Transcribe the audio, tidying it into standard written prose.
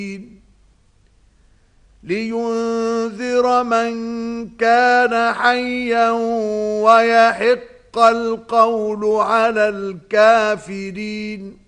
لينذر من كان حيا ويحق القول على الكافرين.